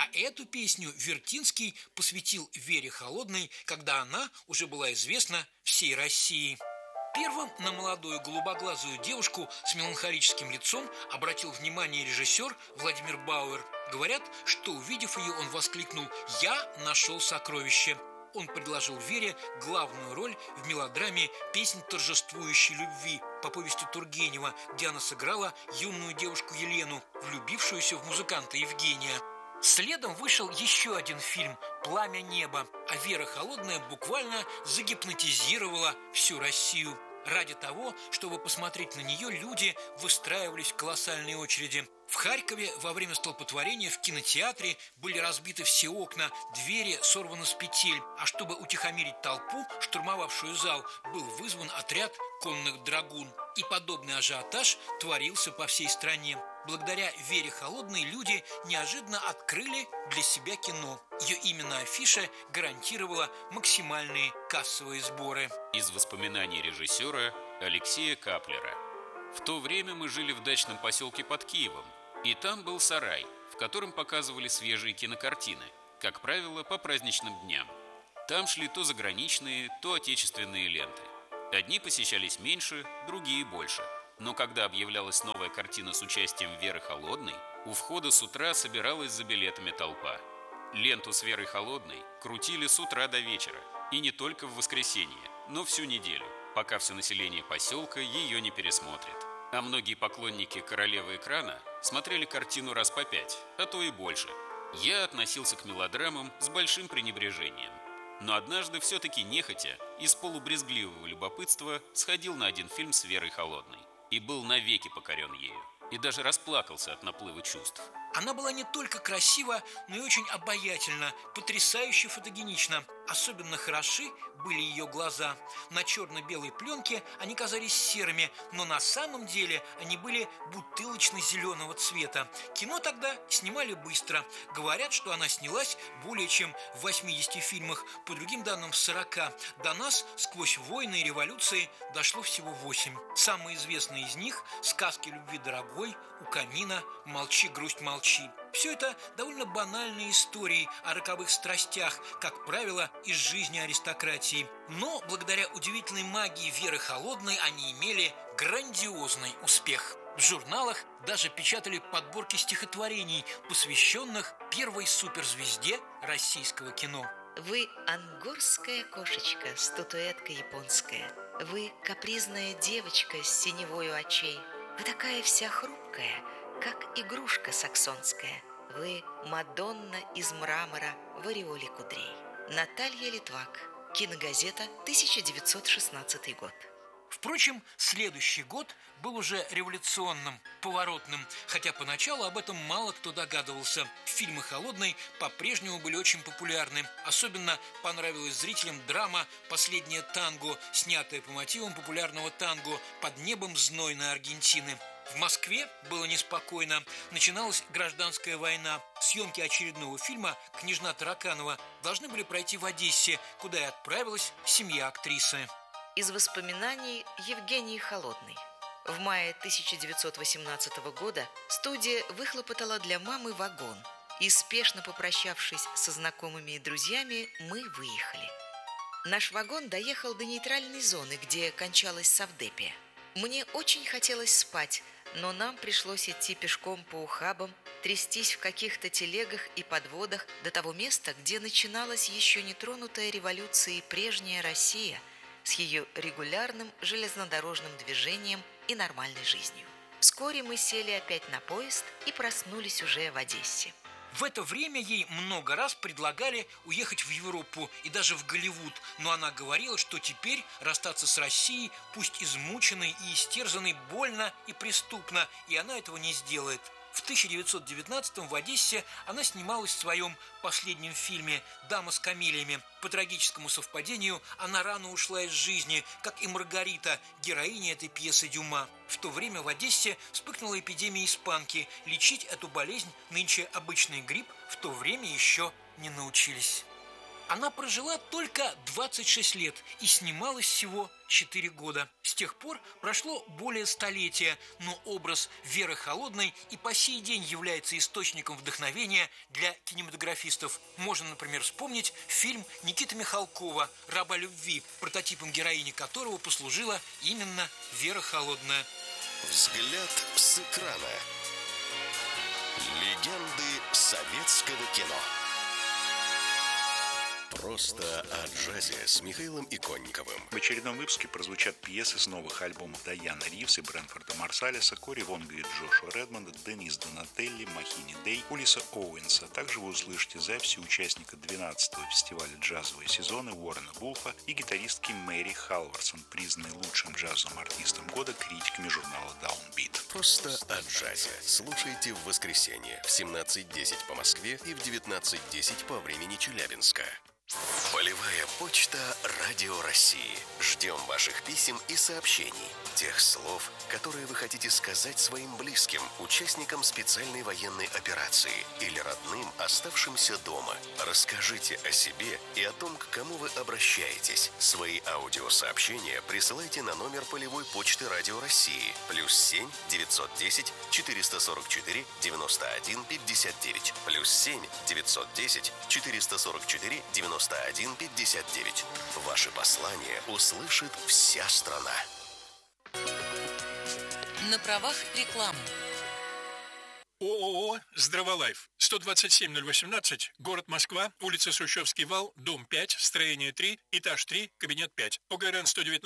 эту песню Вертинский посвятил Вере Холодной, когда она уже была известна всей России. Первым на молодую голубоглазую девушку с меланхолическим лицом обратил внимание режиссер Владимир Бауэр. Говорят, что, увидев ее, он воскликнул: «Я нашел сокровище». Он предложил Вере главную роль в мелодраме «Песнь торжествующей любви» по повести Тургенева, где она сыграла юную девушку Елену, влюбившуюся в музыканта Евгения. Следом вышел еще один фильм «Пламя неба», а Вера Холодная буквально загипнотизировала всю Россию. Ради того, чтобы посмотреть на нее, люди выстраивались в колоссальные очереди. В Харькове во время столпотворения в кинотеатре были разбиты все окна, двери сорваны с петель, а чтобы утихомирить толпу, штурмовавшую зал, был вызван отряд конных драгун. И подобный ажиотаж творился по всей стране. Благодаря Вере Холодной люди неожиданно открыли для себя кино. Ее именно афиша гарантировала максимальные кассовые сборы. Из воспоминаний режиссера Алексея Каплера. В то время мы жили в дачном поселке под Киевом, и там был сарай, в котором показывали свежие кинокартины, как правило, по праздничным дням. Там шли то заграничные, то отечественные ленты. Одни посещались меньше, другие больше. Но когда объявлялась новая картина с участием Веры Холодной, у входа с утра собиралась за билетами толпа. Ленту с Верой Холодной крутили с утра до вечера, и не только в воскресенье, но всю неделю, пока все население поселка ее не пересмотрит. А многие поклонники королевы экрана смотрели картину раз по 5, а то и больше. Я относился к мелодрамам с большим пренебрежением. Но однажды все-таки нехотя, из полубрезгливого любопытства, сходил на один фильм с Верой Холодной и был навеки покорен ею. И даже расплакался от наплыва чувств. Она была не только красива, но и очень обаятельна, потрясающе фотогенична. Особенно хороши были ее глаза. На черно-белой пленке они казались серыми, но на самом деле они были бутылочно-зеленого цвета. Кино тогда снимали быстро. Говорят, что она снялась более чем в 80 фильмах, по другим данным 40. До нас сквозь войны и революции дошло всего 8. Самые известные из них – «Сказки любви дорогой», «У камина», «Молчи, грусть, молчи». Все это довольно банальные истории о роковых страстях, как правило, из жизни аристократии. Но благодаря удивительной магии Веры Холодной они имели грандиозный успех. В журналах даже печатали подборки стихотворений, посвященных первой суперзвезде российского кино. Вы ангорская кошечка, статуэтка японская. Вы капризная девочка с синевою очей. Вы такая вся хрупкая, как игрушка саксонская. Вы Мадонна из мрамора в ореоле кудрей. Наталья Литвак. Киногазета, 1916 год. Впрочем, следующий год был уже революционным, поворотным, хотя поначалу об этом мало кто догадывался. Фильмы Холодной по-прежнему были очень популярны. Особенно понравилась зрителям драма «Последнее танго», снятая по мотивам популярного танго «Под небом знойной Аргентины». В Москве было неспокойно. Начиналась гражданская война. Съемки очередного фильма «Княжна Тараканова» должны были пройти в Одессе, куда и отправилась семья актрисы. Из воспоминаний Евгении Холодной. В мае 1918 года студия выхлопотала для мамы вагон. И, спешно попрощавшись со знакомыми и друзьями, мы выехали. Наш вагон доехал до нейтральной зоны, где кончалась Савдепия. Мне очень хотелось спать, но нам пришлось идти пешком по ухабам, трястись в каких-то телегах и подводах до того места, где начиналась еще не тронутая революцией прежняя Россия с ее регулярным железнодорожным движением и нормальной жизнью. Вскоре мы сели опять на поезд и проснулись уже в Одессе. В это время ей много раз предлагали уехать в Европу и даже в Голливуд, но она говорила, что теперь расстаться с Россией, пусть измученной и истерзанной, больно и преступно, и она этого не сделает. В 1919-м в Одессе она снималась в своем последнем фильме «Дама с камелиями». По трагическому совпадению она рано ушла из жизни, как и Маргарита, героиня этой пьесы Дюма. В то время в Одессе вспыхнула эпидемия испанки. Лечить эту болезнь, нынче обычный грипп, в то время еще не научились. Она прожила только 26 лет и снималась всего 4 года. С тех пор прошло более столетия, но образ Веры Холодной и по сей день является источником вдохновения для кинематографистов. Можно, например, вспомнить фильм Никиты Михалкова «Раба любви», прототипом героини которого послужила именно Вера Холодная. Взгляд с экрана. Легенды советского кино. Просто о джазе с Михаилом Иконниковым. В очередном выпуске прозвучат пьесы с новых альбомов Дайаны Ривз и Брэнфорда Марсалиса, Кори Вонга и Джошуа Редмонда, Денис Донателли, Махини Дэй, Улиса Оуэнса. Также вы услышите записи участника 12-го фестиваля «Джазовые сезоны» Уоррена Вулфа и гитаристки Мэри Халварсон, признанной лучшим джазовым артистом года критиками журнала Downbeat. Просто о джазе. Слушайте в воскресенье в 17:10 по Москве и в 19:10 по времени Челябинска. Полевая почта Радио России. Ждем ваших писем и сообщений. Тех слов, которые вы хотите сказать своим близким, участникам специальной военной операции или родным, оставшимся дома. Расскажите о себе и о том, к кому вы обращаетесь. Свои аудиосообщения присылайте на номер полевой почты Радио России +7 910 444 91 59 +7 910 444 91 59. Ваши послания услышит вся страна. На правах рекламы. ООО «Здраволайф», 127-018, город Москва, улица Сущевский вал, дом 5, строение 3, этаж 3, кабинет 5. ОГРН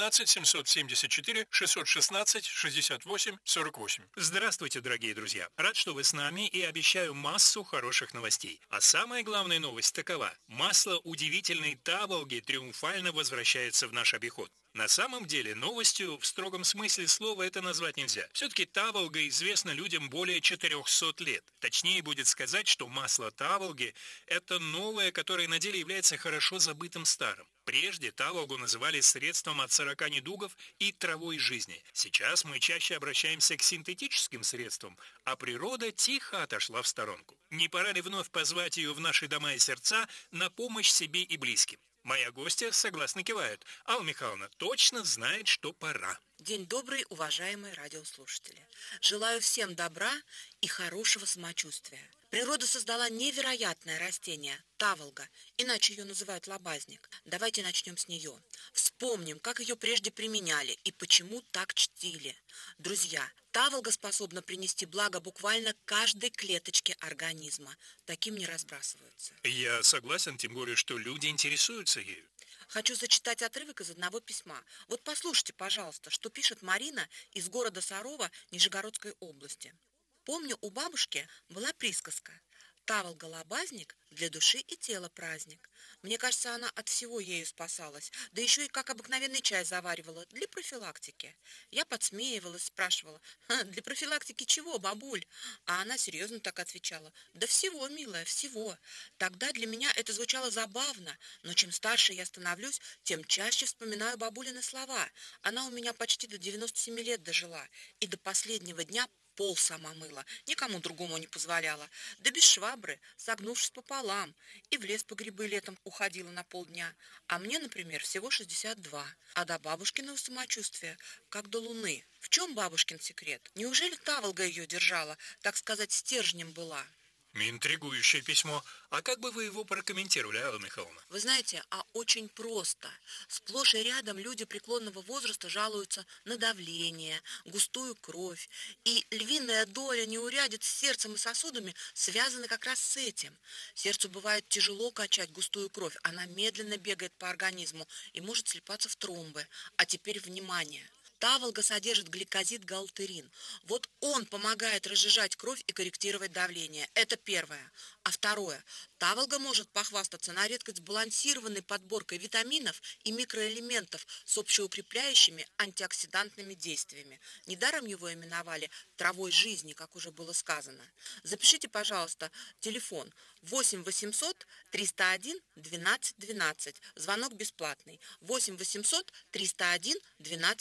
119-774-616-68-48. Здравствуйте, дорогие друзья. Рад, что вы с нами и обещаю массу хороших новостей. А самая главная новость такова. Масло удивительной Таволги триумфально возвращается в наш обиход. На самом деле, новостью в строгом смысле слова это назвать нельзя. Все-таки Таволга известна людям более 400 лет. Точнее будет сказать, что масло Таволги – это новое, которое на деле является хорошо забытым старым. Прежде Таволгу называли средством от 40 недугов и травой жизни. Сейчас мы чаще обращаемся к синтетическим средствам, а природа тихо отошла в сторонку. Не пора ли вновь позвать ее в наши дома и сердца на помощь себе и близким? Моя гостья согласно кивает. Алла Михайловна точно знает, что пора. День добрый, уважаемые радиослушатели. Желаю всем добра и хорошего самочувствия. Природа создала невероятное растение – таволга, иначе ее называют лобазник. Давайте начнем с нее. Вспомним, как ее прежде применяли и почему так чтили. Друзья, таволга способна принести благо буквально каждой клеточке организма. Таким не разбрасываются. Я согласен, тем более, что люди интересуются ею. Хочу зачитать отрывок из одного письма. Вот послушайте, пожалуйста, что пишет Марина из города Сарова Нижегородской области. Помню, у бабушки была присказка: таволга-лобазник для души и тела праздник. Мне кажется, она от всего ею спасалась, да еще и как обыкновенный чай заваривала для профилактики. Я подсмеивалась, спрашивала: для профилактики чего, бабуль? А она серьезно так отвечала: да всего, милая, всего. Тогда для меня это звучало забавно, но чем старше я становлюсь, тем чаще вспоминаю бабулины слова. Она у меня почти до 97 лет дожила, и до последнего дня пол сама мыла, никому другому не позволяла, да без швабры, согнувшись пополам, и в лес по грибы летом уходила на полдня. А мне, например, всего 62, а до бабушкиного самочувствия, как до луны. В чем бабушкин секрет? Неужели таволга ее держала, так сказать, стержнем была? Интригующее письмо. А как бы вы его прокомментировали, Алла Михайловна? Вы знаете, очень просто. Сплошь и рядом люди преклонного возраста жалуются на давление, густую кровь. И львиная доля неурядиц с сердцем и сосудами связаны как раз с этим. Сердцу бывает тяжело качать густую кровь. Она медленно бегает по организму и может слипаться в тромбы. А теперь внимание! Таволга содержит гликозид-галтерин. Вот он помогает разжижать кровь и корректировать давление. Это первое. А второе. Таволга может похвастаться на редкость сбалансированной подборкой витаминов и микроэлементов с общеукрепляющими антиоксидантными действиями. Недаром его именовали травой жизни, как уже было сказано. Запишите, пожалуйста, телефон 8 800 301 12 12. Звонок бесплатный. 8 800 301 12 12.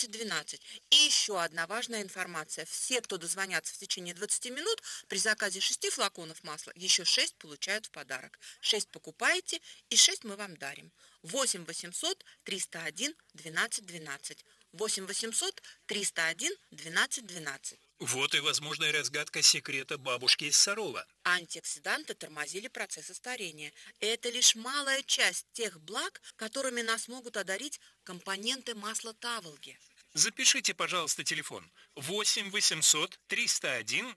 12-12. И еще одна важная информация. Все, кто дозвонятся в течение 20 минут, при заказе 6 флаконов масла, еще 6 получают в подарок. 6 покупаете, и 6 мы вам дарим. 8 800 301 12 12. 8 800 301 12 12. Вот и возможная разгадка секрета бабушки из Сарова. Антиоксиданты тормозили процессы старения. Это лишь малая часть тех благ, которыми нас могут одарить компоненты масла Таволги. Запишите, пожалуйста, телефон 8 800 301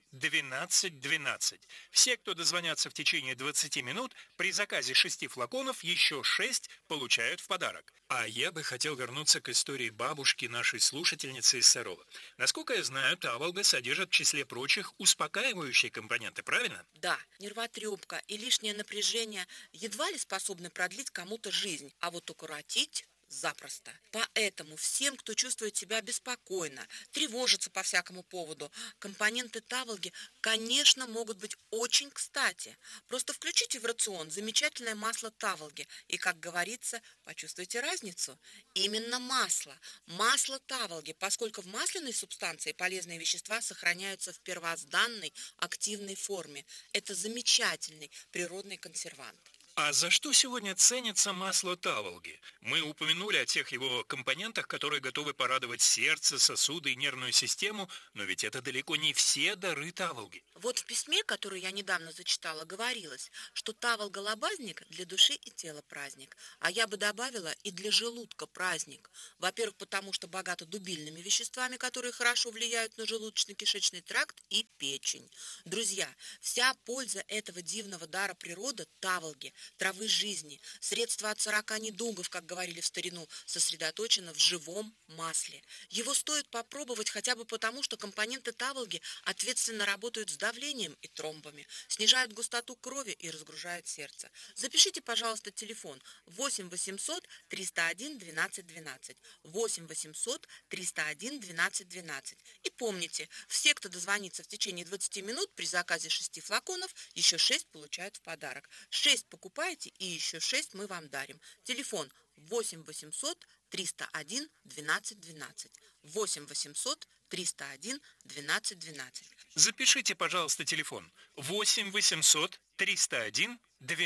12 12. Все, кто дозвонятся в течение 20 минут, при заказе 6 флаконов еще 6 получают в подарок. А я бы хотел вернуться к истории бабушки нашей слушательницы из Сарова. Насколько я знаю, Таволга содержит в числе прочих успокаивающие компоненты, правильно? Да, нервотрепка и лишнее напряжение едва ли способны продлить кому-то жизнь, а вот укоротить запросто. Поэтому всем, кто чувствует себя беспокойно, тревожится по всякому поводу, компоненты Таволги, конечно, могут быть очень кстати. Просто включите в рацион замечательное масло Таволги и, как говорится, почувствуйте разницу. Именно масло. Масло Таволги, поскольку в масляной субстанции полезные вещества сохраняются в первозданной активной форме. Это замечательный природный консервант. А за что сегодня ценится масло Таволги? Мы упомянули о тех его компонентах, которые готовы порадовать сердце, сосуды и нервную систему, но ведь это далеко не все дары Таволги. Вот в письме, которое я недавно зачитала, говорилось, что Таволга-лобазник для души и тела праздник, а я бы добавила и для желудка праздник. Во-первых, потому что богато дубильными веществами, которые хорошо влияют на желудочно-кишечный тракт и печень. Друзья, вся польза этого дивного дара природы Таволги, травы жизни, средства от 40 недугов, как говорили в старину, сосредоточено в живом масле. Его стоит попробовать хотя бы потому, что компоненты Таволги ответственно работают с давлением и тромбами, снижают густоту крови и разгружают сердце. Запишите, пожалуйста, телефон 8 800 301 12 12. 8 800 301 12 12. И помните, все, кто дозвонится в течение 20 минут, при заказе 6 флаконов, еще 6 получают в подарок. 6 покупаете, и еще 6 мы вам дарим. Телефон 8 800 301 12 12. 8 800 301 12 12. Запишите, пожалуйста, телефон 8 800 301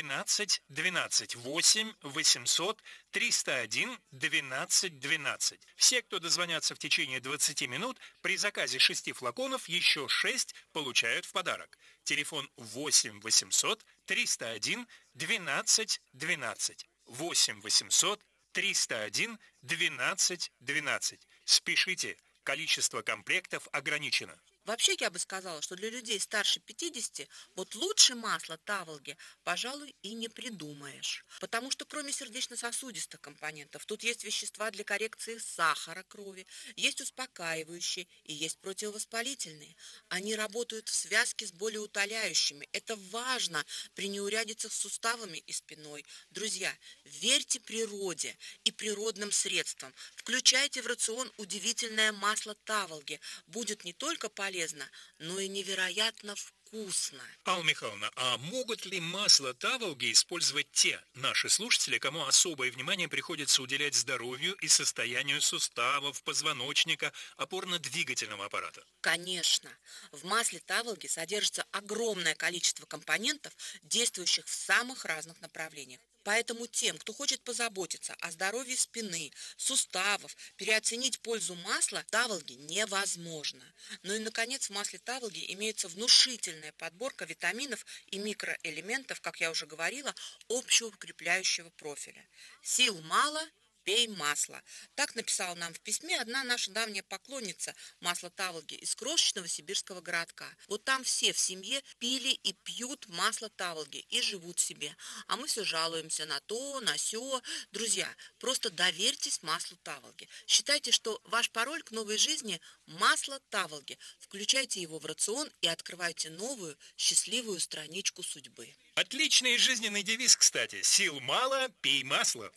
12 12. 8 800 301 12 12. Все, кто дозвонятся в течение 20 минут, при заказе 6 флаконов еще 6 получают в подарок. Телефон 8 800 301 12 12. 8 800 301 12 12. Спешите, количество комплектов ограничено. Вообще, я бы сказала, что для людей старше 50 вот лучше масла Таволги, пожалуй, и не придумаешь. Потому что кроме сердечно-сосудистых компонентов, тут есть вещества для коррекции сахара крови, есть успокаивающие и есть противовоспалительные. Они работают в связке с болеутоляющими. Это важно при неурядицах с суставами и спиной. Друзья, верьте природе и природным средствам. Включайте в рацион удивительное масло Таволги. Будет не только полезно, но и невероятно вкусно. Алла Михайловна, а могут ли масло Таволги использовать те наши слушатели, кому особое внимание приходится уделять здоровью и состоянию суставов, позвоночника, опорно-двигательного аппарата? Конечно. В масле Таволги содержится огромное количество компонентов, действующих в самых разных направлениях. Поэтому тем, кто хочет позаботиться о здоровье спины, суставов, переоценить пользу масла Таволги невозможно. Ну и, наконец, в масле Таволги имеется внушительная подборка витаминов и микроэлементов, как я уже говорила, общеукрепляющего профиля. Сил мало – пей масло. Так написала нам в письме одна наша давняя поклонница масла Таволги из крошечного сибирского городка. Вот там все в семье пили и пьют масло Таволги и живут себе. А мы все жалуемся на то, на сё. Друзья, просто доверьтесь маслу Таволги. Считайте, что ваш пароль к новой жизни – масло Таволги. Включайте его в рацион и открывайте новую, счастливую страничку судьбы. Отличный жизненный девиз, кстати. Сил мало, пей масло.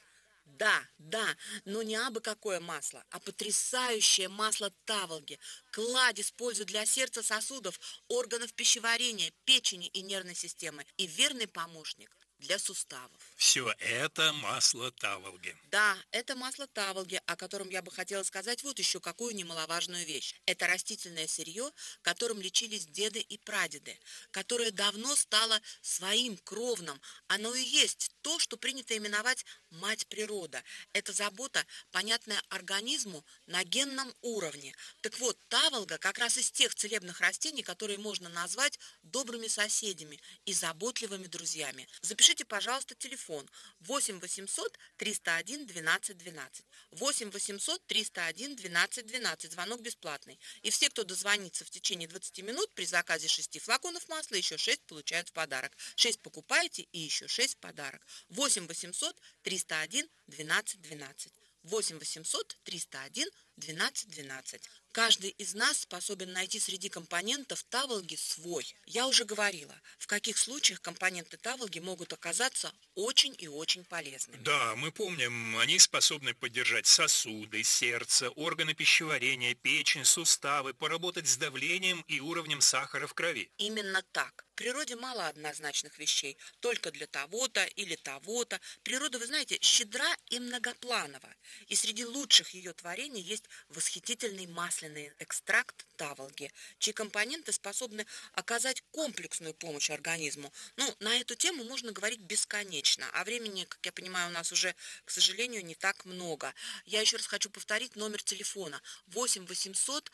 Да, но не абы какое масло, а потрясающее масло Таволги. Кладезь пользы для сердца, сосудов, органов пищеварения, печени и нервной системы. И верный помощник для суставов. Все это масло Таволги. Да, это масло Таволги, о котором я бы хотела сказать вот еще какую немаловажную вещь. Это растительное сырье, которым лечились деды и прадеды, которое давно стало своим кровным. Оно и есть то, что принято именовать мать природа. Это забота, понятная организму на генном уровне. Так вот, Таволга как раз из тех целебных растений, которые можно назвать добрыми соседями и заботливыми друзьями. Запишите, пожалуйста, телефон 8 800 301 12 12. 8 800 301 12 12. Звонок бесплатный. И все, кто дозвонится в течение 20 минут, при заказе 6 флаконов масла, еще 6 получают в подарок. 6 покупаете и еще 6 в подарок. 8 800 301 12 12. 8 800 301 12 12. Каждый из нас способен найти среди компонентов Таволги свой. Я уже говорила, в каких случаях компоненты Таволги могут оказаться очень и очень полезными. Да, мы помним, они способны поддержать сосуды, сердце, органы пищеварения, печень, суставы, поработать с давлением и уровнем сахара в крови. Именно так. В природе мало однозначных вещей, только для того-то или того-то. Природа, вы знаете, щедра и многопланова. И среди лучших ее творений есть восхитительный масляный экстракт Таволги, чьи компоненты способны оказать комплексную помощь организму. На эту тему можно говорить бесконечно, а времени, как я понимаю, у нас уже, к сожалению, не так много. Я еще раз хочу повторить номер телефона 8 800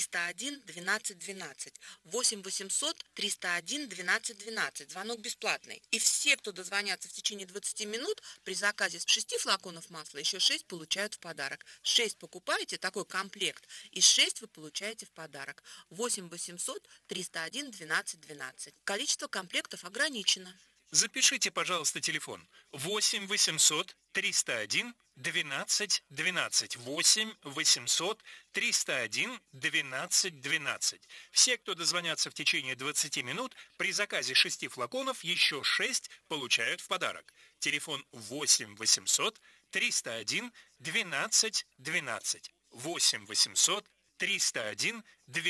301 12 12. 8 800 301 12 12. Звонок бесплатный. И все, кто дозвонятся в течение 20 минут, при заказе 6 флаконов масла еще 6 получают в подарок. 6 покупаете, такой комплект, и 6 вы получаете в подарок. 8 800 301 12 12. Количество комплектов ограничено. Запишите, пожалуйста, телефон 8 800 301 12 12. 8 800 301 12 12. Все, кто дозвонятся в течение 20 минут, при заказе 6 флаконов еще 6 получают в подарок. Телефон 8 800 301 12 12. 8 800 301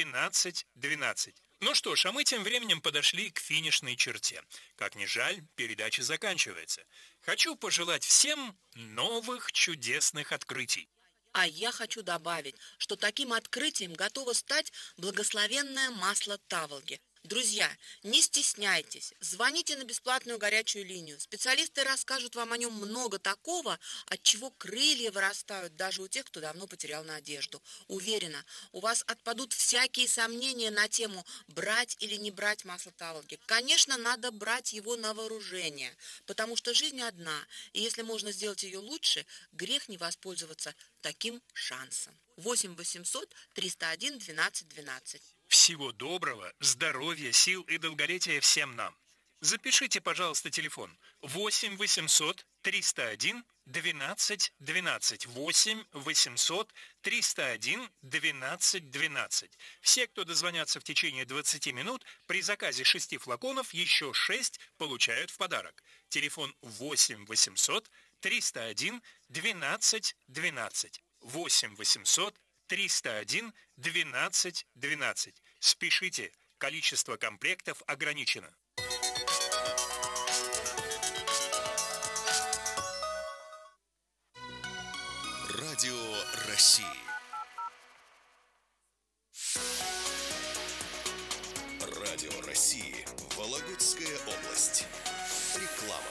12 12. Ну что ж, а мы тем временем подошли к финишной черте. Как ни жаль, передача заканчивается. Хочу пожелать всем новых чудесных открытий. А я хочу добавить, что таким открытием готово стать благословенное масло Таволги. Друзья, не стесняйтесь, звоните на бесплатную горячую линию. Специалисты расскажут вам о нем много такого, от чего крылья вырастают даже у тех, кто давно потерял надежду. Уверена, у вас отпадут всякие сомнения на тему брать или не брать масло Таволги. Конечно, надо брать его на вооружение, потому что жизнь одна, и если можно сделать ее лучше, грех не воспользоваться таким шансом. 8 800 301 12 12. Всего доброго, здоровья, сил и долголетия всем нам. Запишите, пожалуйста, телефон 8 800 301 12 12. 8 800 301 12 12. Все, кто дозвонятся в течение 20 минут, при заказе 6 флаконов еще 6 получают в подарок. Телефон 8 800 301 12 12. 8 800 301 12 12. Спешите, количество комплектов ограничено. Радио России. Радио России. Вологодская область. Реклама.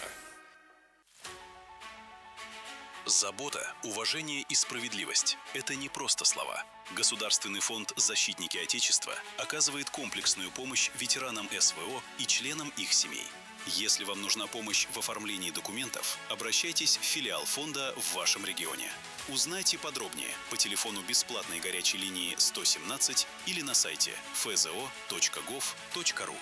Забота, уважение и справедливость – это не просто слова. Государственный фонд «Защитники Отечества» оказывает комплексную помощь ветеранам СВО и членам их семей. Если вам нужна помощь в оформлении документов, обращайтесь в филиал фонда в вашем регионе. Узнайте подробнее по телефону бесплатной горячей линии 117 или на сайте fzo.gov.ru.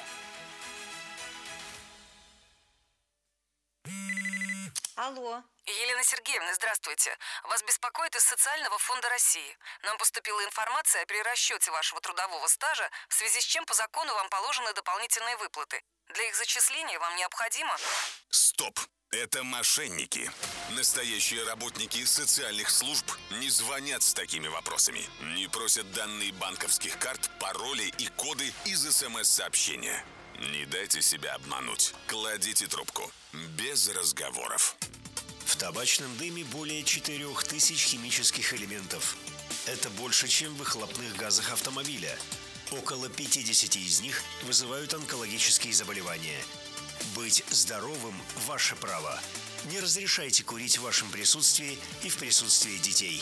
Алло. Елена Сергеевна, здравствуйте. Вас беспокоит из Социального фонда России. Нам поступила информация о перерасчете вашего трудового стажа, в связи с чем по закону вам положены дополнительные выплаты. Для их зачисления вам необходимо... Стоп! Это мошенники. Настоящие работники социальных служб не звонят с такими вопросами. Не просят данные банковских карт, пароли и коды из СМС-сообщения. Не дайте себя обмануть. Кладите трубку. Без разговоров. В табачном дыме более 4000 химических элементов. Это больше, чем в выхлопных газах автомобиля. Около 50 из них вызывают онкологические заболевания. Быть здоровым – ваше право. Не разрешайте курить в вашем присутствии и в присутствии детей.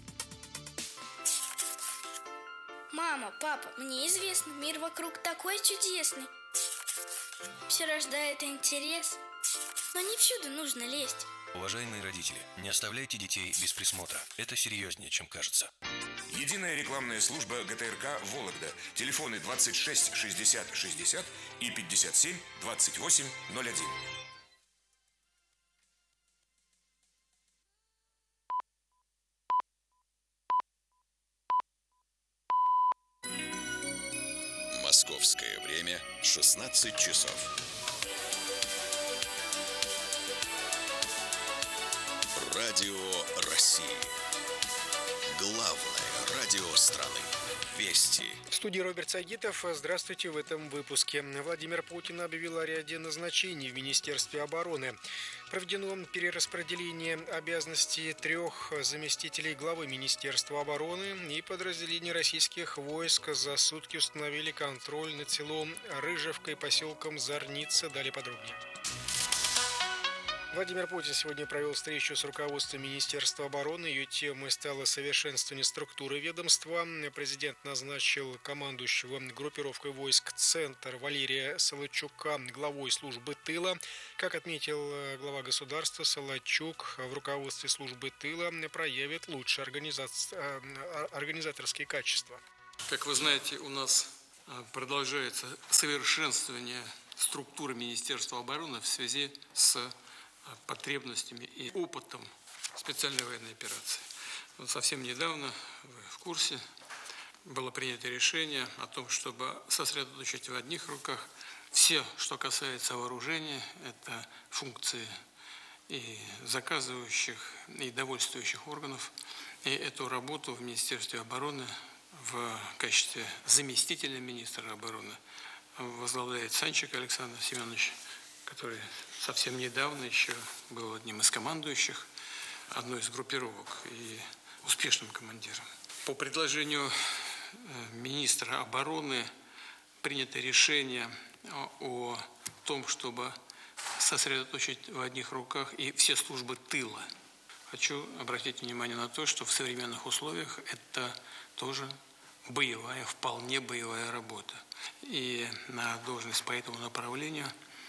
Мама, папа, мне известно, мир вокруг такой чудесный. Все рождает интерес, но не всюду нужно лезть. Уважаемые родители, не оставляйте детей без присмотра. Это серьезнее, чем кажется. Единая рекламная служба ГТРК «Вологда». Телефоны 26 60 60 и 57 28 01. Московское время 16 часов. Радио России. Главное радио страны. Вести. В студии Роберт Сагитов. Здравствуйте. В этом выпуске. Владимир Путин объявил о ряде назначений в Министерстве обороны. Проведено перераспределение обязанностей 3 заместителей главы Министерства обороны и подразделений российских войск за сутки установили контроль над селом Рыжевка и поселком Зорница. Далее подробнее. Владимир Путин сегодня провел встречу с руководством Министерства обороны. Ее темой стало совершенствование структуры ведомства. Президент назначил командующего группировкой войск «Центр» Валерия Солодчука главой службы тыла. Как отметил глава государства, Солодчук в руководстве службы тыла проявит лучшие организаторские качества. Как вы знаете, у нас продолжается совершенствование структуры Министерства обороны в связи с потребностями и опытом специальной военной операции. Вот совсем недавно, вы в курсе, было принято решение о том, чтобы сосредоточить в одних руках все, что касается вооружения, это функции и заказывающих, и довольствующих органов. И эту работу в Министерстве обороны в качестве заместителя министра обороны возглавляет Санчик Александр Семенович, который совсем недавно еще был одним из командующих одной из группировок и успешным командиром. По предложению министра обороны принято решение о том, чтобы сосредоточить в одних руках и все службы тыла. Хочу обратить внимание на то, что в современных условиях это тоже боевая, вполне боевая работа. И на должность по этому направлению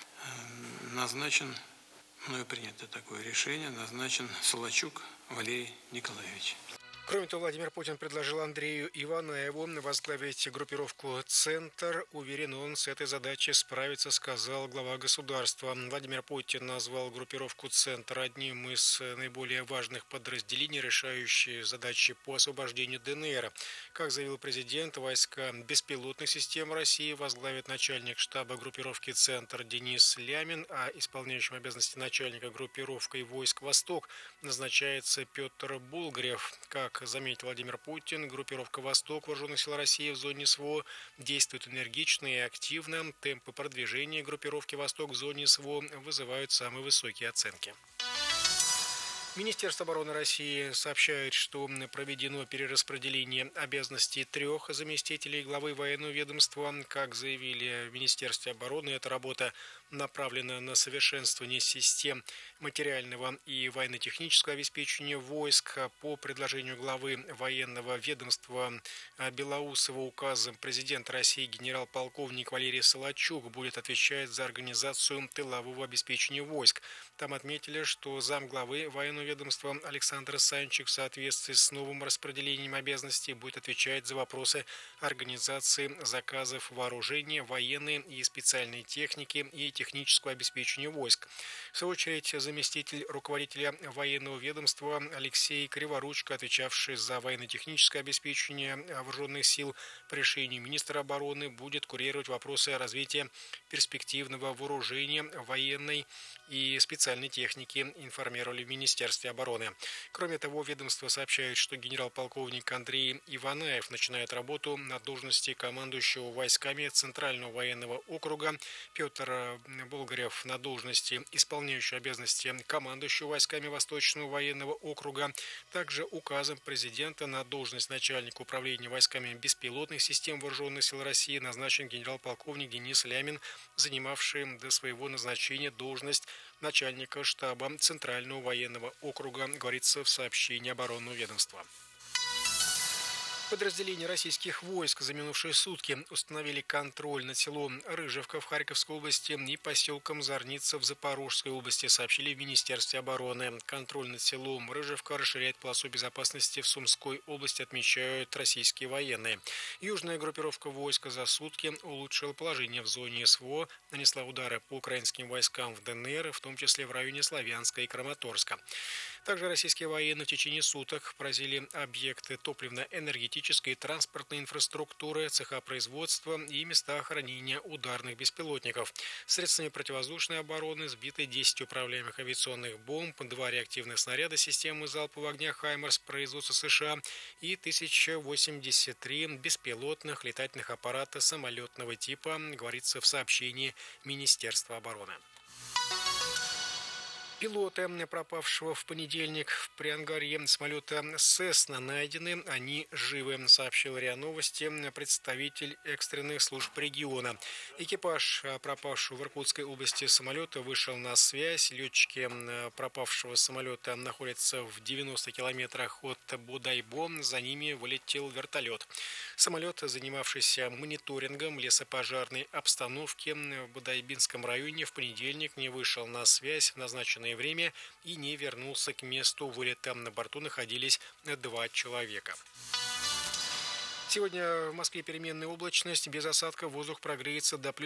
мною принято такое решение, назначен Солодчук Валерий Николаевич. Кроме того, Владимир Путин предложил Андрею Иванаеву возглавить группировку «Центр». Уверен, он с этой задачей справится, сказал глава государства. Владимир Путин назвал группировку «Центр» одним из наиболее важных подразделений, решающих задачи по освобождению ДНР. Как заявил президент, войска беспилотных систем России возглавит начальник штаба группировки «Центр» Денис Лямин, а исполняющим обязанности начальника группировкой войск «Восток» назначается Петр Булгарев. Как заметил Владимир Путин, группировка «Восток» Вооруженных сил России в зоне СВО действует энергично и активно. Темпы продвижения группировки «Восток» в зоне СВО вызывают самые высокие оценки. Министерство обороны России сообщает, что проведено перераспределение обязанностей 3 заместителей главы военного ведомства. Как заявили в Министерстве обороны, эта работа направлена на совершенствование систем материального и военно-технического обеспечения войск. По предложению главы военного ведомства Белоусова указом президента России генерал-полковник Валерий Солодчук будет отвечать за организацию тылового обеспечения войск. Там отметили, что замглавы военного ведомства Александр Санчик в соответствии с новым распределением обязанностей будет отвечать за вопросы организации заказов вооружения, военной и специальной техники и технического обеспечения войск. В свою очередь, заместитель руководителя военного ведомства Алексей Криворучко, отвечавший за военно-техническое обеспечение вооруженных сил, по решению министра обороны будет курировать вопросы развития перспективного вооружения, военной и специальной техники, информировали в Министерстве Министерстве обороны. Кроме того, ведомство сообщает, что генерал-полковник Андрей Иванаев начинает работу на должности командующего войсками Центрального военного округа, Петр Болгарев на должности исполняющего обязанности командующего войсками Восточного военного округа. Также указом президента на должность начальника управления войсками беспилотных систем Вооруженных сил России назначен генерал-полковник Денис Лямин, занимавший до своего назначения должность начальника штаба Центрального военного округа, говорится в сообщении оборонного ведомства. Подразделения российских войск за минувшие сутки установили контроль над селом Рыжевка в Харьковской области и поселком Зорница в Запорожской области, сообщили в Министерстве обороны. Контроль над селом Рыжевка расширяет полосу безопасности в Сумской области, отмечают российские военные. Южная группировка войск за сутки улучшила положение в зоне СВО, нанесла удары по украинским войскам в ДНР, в том числе в районе Славянска и Краматорска. Также российские военные в течение суток поразили объекты топливно-энергетической и транспортной инфраструктуры, цеха производства и места хранения ударных беспилотников. Средствами противовоздушной обороны сбиты 10 управляемых авиационных бомб, 2 реактивных снаряда системы залпового огня «Хаймарс» производства США и 1083 беспилотных летательных аппарата самолетного типа, говорится в сообщении Министерства обороны. Пилоты пропавшего в понедельник в Приангарье самолета «Сесна» найдены, они живы, сообщил РИА Новости представитель экстренных служб региона. Экипаж пропавшего в Иркутской области самолета вышел на связь. Летчики пропавшего самолета находятся в 90 километрах от Бодайбо, за ними вылетел вертолет. Самолет, занимавшийся мониторингом лесопожарной обстановки в Бодайбинском районе, в понедельник не вышел на связь в назначенное время и не вернулся к месту вылета. На борту находились 2 человека. Сегодня в Москве переменная облачность, без осадков, воздух прогреется до плюс